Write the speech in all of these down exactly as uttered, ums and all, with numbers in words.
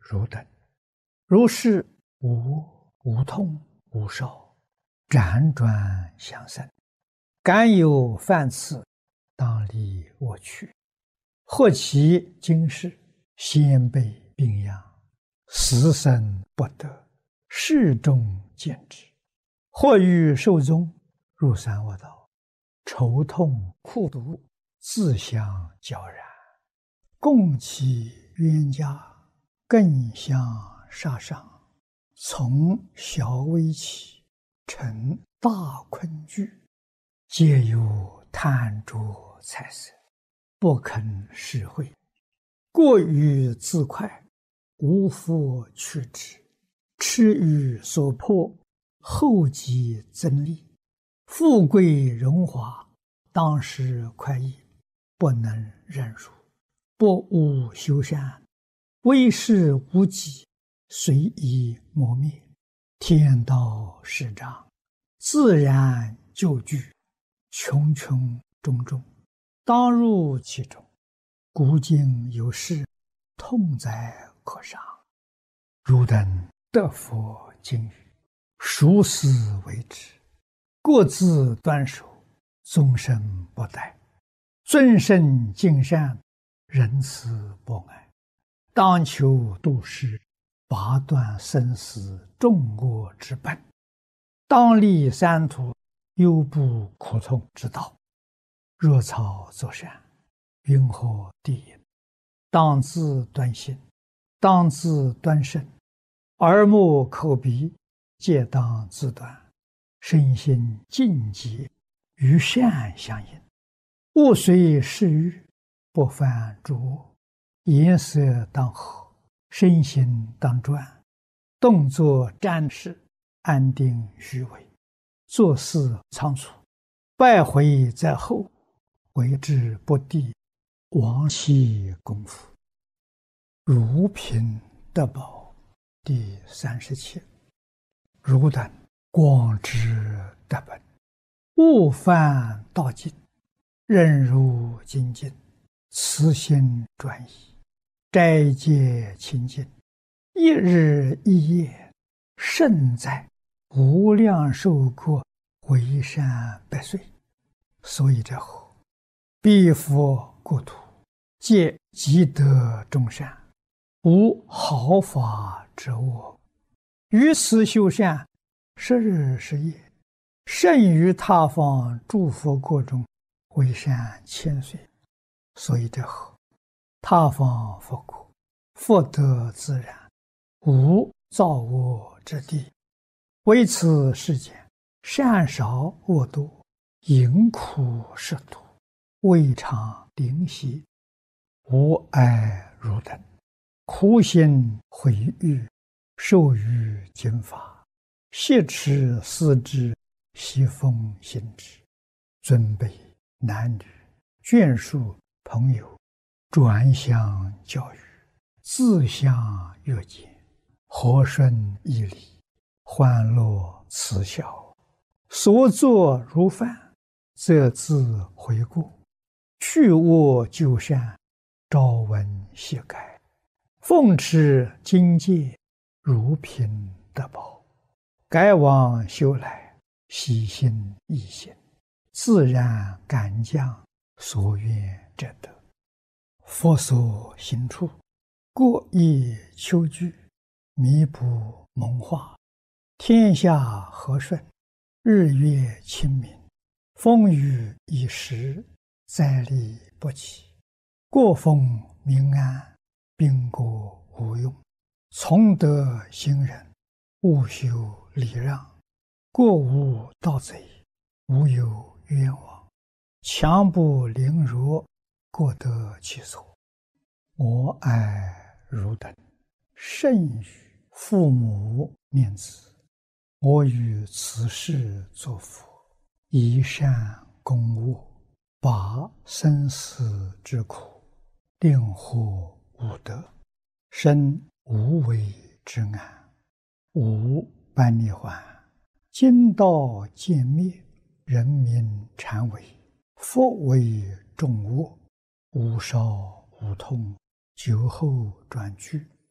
汝等。如是无无痛无烧，辗转相生，敢有犯次，当离我去。或其今世先被病殃，死生不得，世中见之。或欲寿终，入三恶道，愁痛苦毒，自相交然，共其冤家，更相杀伤，从小危起，成大困惧，皆有贪着财色，不肯施惠，过于自快，无复去之，痴于所迫，后继增利，富贵荣华，当时快意，不能忍辱，不务修善，为事无己，随意磨灭，天道始长，自然就具，穷穷种种，当入其中。古今有事，痛哉可伤。汝等得佛经语，熟思为之，各自端守，终身不殆，尊圣敬善，仁慈博爱，当求度世，拔断生死众恶之本，当立三途，忧怖苦痛之道。若草作善，云何地也？当自端心，当自端身，耳目口鼻皆当自端，身心净洁，与善相应，勿随世欲，不犯诸恶，颜色当和，身心当专，动作瞻视，安定虚伪，做事仓促，败毁在后，为之不第，亡其功夫。如贫得宝第三十七。汝等广知得本，勿犯道境，任如精进，慈心专一，斋戒清净，一日一夜，胜在无量寿过，为善百岁。所以者何？彼佛国土，皆积德众善，无毫发之恶，于此修善，十日十夜，胜于他方诸佛国中，为善千岁。所以者何？他方佛国，福德自然，无造恶之地，为此世间善少恶多，淫苦食毒，未尝灵犀，无碍汝等，苦心毁誉，受于经法，挟持思之，习奉行之，尊卑男女眷属朋友，转相教育，自相约见，和顺义理，欢乐慈孝，所作如犯，则自悔过，去恶就善，朝闻夕改，奉持经戒，如贫得宝，改往修来，喜心易行，自然感将，所愿者得。佛所行处，过亦求具，弥补蒙化，天下和顺，日月清明，风雨已时，灾利不起，国风民安，兵国无用，从德行仁，勿修礼让，过无盗贼，无有冤枉，强不凌弱，各得其所。我爱汝等，甚于父母念子，我于此世作佛，以善攻恶，拔生死之苦，令获无得，生无为之安，无般涅槃，今道渐灭，人民禅为，佛为众恶，无少无痛，酒后转去，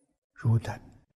如等。